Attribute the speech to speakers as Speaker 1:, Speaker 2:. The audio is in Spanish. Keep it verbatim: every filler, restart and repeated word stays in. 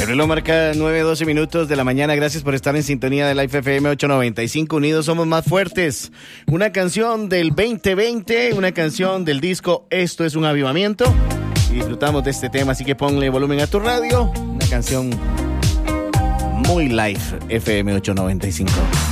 Speaker 1: El reloj marca nueve doce minutos de la mañana. Gracias por estar en sintonía de Life F M ochocientos noventa y cinco. Unidos somos más fuertes. Una canción del veinte veinte, una canción del disco Esto es un avivamiento. Y disfrutamos de este tema, así que ponle volumen a tu radio. Una canción muy Life F M ochocientos noventa y cinco.